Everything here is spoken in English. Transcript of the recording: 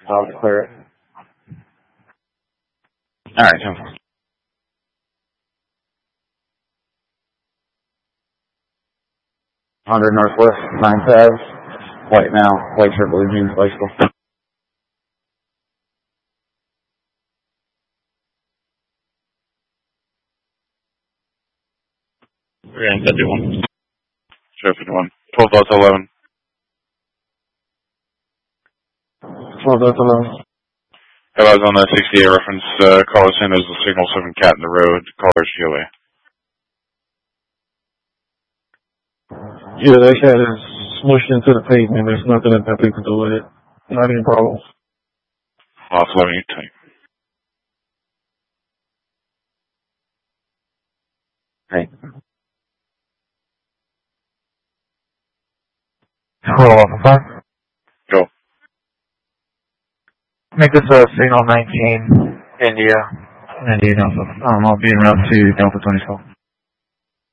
I'll clear it. Alright, 10-4. 100 Northwest, 9 tabs. White now, white shirt, blue jeans, bicycle. Grand 51. Show 51. 12.11. 12.11. I was on the 68 reference, call us in as the signal 7 cat in the road, callers GOA. Yeah, that cat is smushed into the pavement. There's nothing that they can do with it. Not any problems. Lost 11, you take. Hey. Hello, officer. Go. Make this a signal 19, India. India, Delta. I'll be en route to Delta 24.